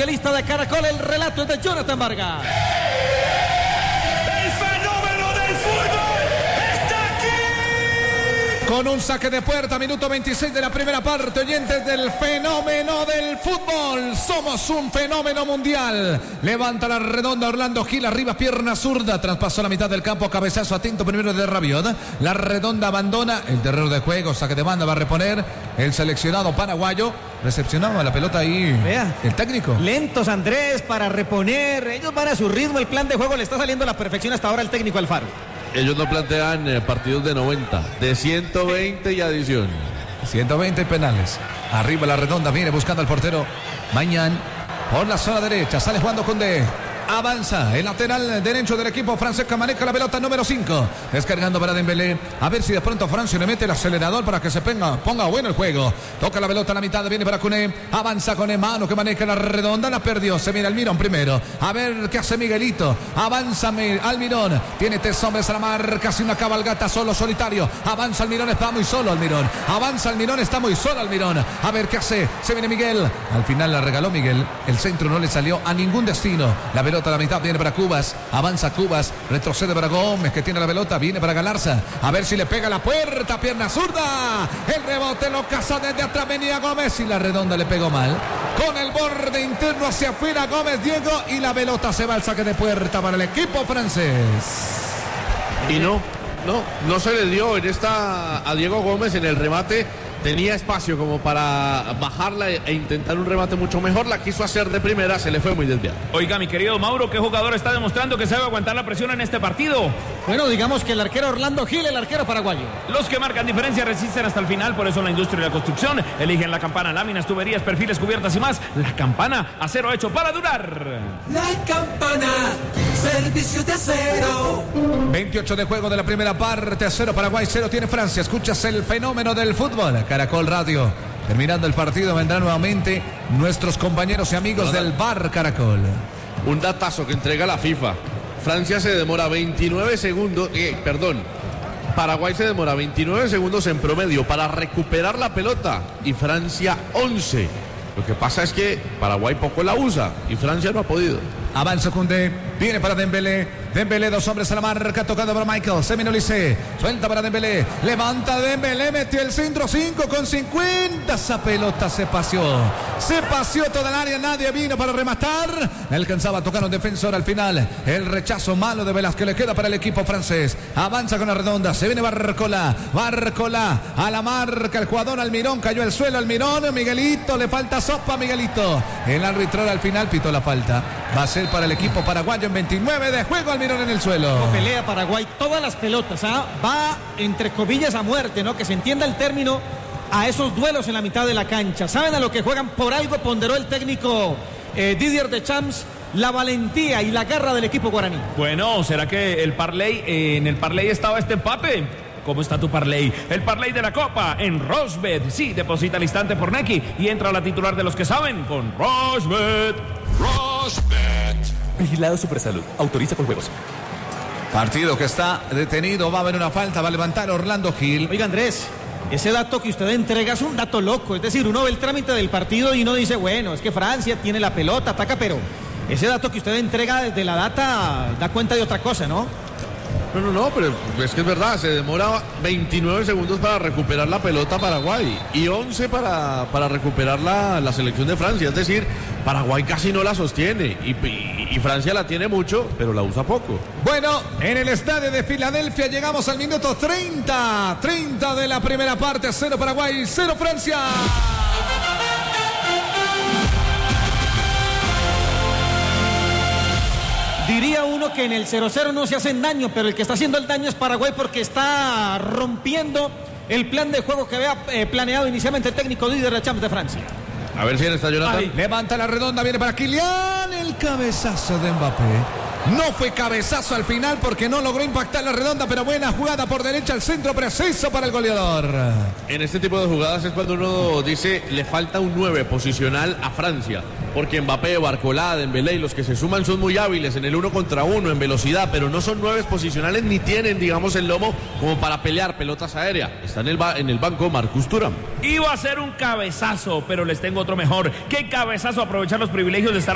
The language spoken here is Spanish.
mundialista de Caracol. El relato es de Jonathan Vargas. El fenómeno del fútbol está aquí. Con un saque de puerta, minuto 26 de la primera parte, oyentes del fenómeno del fútbol. Somos un fenómeno mundial. Levanta la redonda Orlando Gil, arriba pierna zurda, traspasó la mitad del campo, cabezazo atento primero de Rabiot. La redonda abandona el terreno de juego, saque de banda, va a reponer el seleccionado paraguayo. Recepcionaba la pelota ahí. Vea, el técnico. Lentos, Andrés, para reponer. Ellos van a su ritmo, el plan de juego le está saliendo a la perfección hasta ahora el técnico Alfaro. Ellos no plantean partidos de 90, de 120 y adición. 120 penales. Arriba la redonda, viene buscando al portero Mañán. Por la zona derecha, sale jugando Koundé. Avanza el lateral derecho del equipo francés que maneja la pelota número 5. Descargando para Dembélé. A ver si de pronto Francia le mete el acelerador para que se ponga bueno el juego. Toca la pelota a la mitad, viene para Koné. Avanza Koné, mano que maneja la redonda. La perdió, se mira Almirón primero. A ver qué hace Miguelito. Avanza Almirón. Tiene 3 hombres a la mar. Casi una cabalgata solo, solitario. Avanza Almirón, está muy solo Almirón. Avanza Almirón, está muy solo Almirón. A ver qué hace. Se viene Miguel. Al final la regaló Miguel. El centro no le salió a ningún destino. La pelota a la mitad viene para Cubas, avanza Cubas, retrocede para Gómez que tiene la pelota, viene para Galarza, a ver si le pega la puerta, pierna zurda, el rebote lo cazó desde atrás, venía Gómez y la redonda le pegó mal, con el borde interno hacia afuera Gómez Diego y la pelota se va al saque de puerta para el equipo francés. Y no se le dio a Diego Gómez en el remate. Tenía espacio como para bajarla e intentar un remate mucho mejor. La quiso hacer de primera, se le fue muy desviado. Oiga, mi querido Mauro, ¿qué jugador está demostrando que sabe aguantar la presión en este partido? Bueno, digamos que el arquero Orlando Gil, el arquero paraguayo. Los que marcan diferencia resisten hasta el final, por eso la industria de la construcción eligen la campana, láminas, tuberías, perfiles, cubiertas y más. La campana, acero hecho para durar. La campana, servicio de acero. 28 de juego de la primera parte, 0 Paraguay, 0 tiene Francia. Escuchas el fenómeno del fútbol. Caracol Radio. Terminando el partido vendrán nuevamente nuestros compañeros y amigos del bar Caracol. Un datazo que entrega la FIFA. Francia se demora 29 segundos, Paraguay se demora 29 segundos en promedio para recuperar la pelota y Francia 11. Lo que pasa es que Paraguay poco la usa y Francia no ha podido. Avanza Koundé, viene para Dembélé. Dembélé, 2 hombres a la marca, tocando para Michael. Semino Lisé, suelta para Dembélé. Levanta Dembélé, metió el centro, 5:50. Esa pelota se paseó toda el área, nadie vino para rematar. Alcanzaba a tocar un defensor al final. El rechazo malo de Velázquez le queda para el equipo francés. Avanza con la redonda, se viene Barcola a la marca, el jugador Almirón, cayó al suelo Almirón. Miguelito, le falta sopa a Miguelito. El árbitro al final pitó la falta. Va a ser para el equipo paraguayo en 29 de juego. Almirón en el suelo. Pelea Paraguay todas las pelotas, va entre comillas a muerte, ¿no? Que se entienda el término a esos duelos en la mitad de la cancha. ¿Saben a lo que juegan? Por algo ponderó el técnico Didier Deschamps la valentía y la garra del equipo guaraní. Bueno, ¿será que en el parlay estaba este empate? ¿Cómo está tu parlay? El parlay de la Copa en Rosbet. Sí, deposita al instante por Nequi y entra a la titular de los que saben con Rosbet. Rosbet. Vigilado Supersalud. Autoriza con juegos. Partido que está detenido. Va a haber una falta. Va a levantar Orlando Gil. Oiga, Andrés, ese dato que usted entrega es un dato loco. Es decir, uno ve el trámite del partido y uno dice, bueno, es que Francia tiene la pelota, ataca, pero ese dato que usted entrega desde la data da cuenta de otra cosa, ¿no? No, pero es que es verdad, se demora 29 segundos para recuperar la pelota Paraguay y 11 para recuperar la selección de Francia. Es decir, Paraguay casi no la sostiene y Francia la tiene mucho, pero la usa poco. Bueno, en el estadio de Filadelfia llegamos al minuto 30 de la primera parte. 0 Paraguay, 0 Francia. Diría uno que en el 0-0 no se hacen daño, pero el que está haciendo el daño es Paraguay porque está rompiendo el plan de juego que había planeado inicialmente el técnico Didier Deschamps de Francia. A ver si está Jonathan. Ahí, levanta la redonda, viene para Kylian, el cabezazo de Mbappé. No fue cabezazo al final porque no logró impactar la redonda, pero buena jugada por derecha al centro preciso para el goleador. En este tipo de jugadas es cuando uno dice le falta un 9 posicional a Francia, porque Mbappé, Barcola, Dembélé y los que se suman son muy hábiles en el 1 contra 1, en velocidad, pero no son 9 posicionales ni tienen, digamos, el lomo como para pelear pelotas aéreas. Está en el banco Marcus Thuram. Iba a ser un cabezazo, pero les tengo otro mejor. ¿Qué cabezazo? Aprovechar los privilegios de estar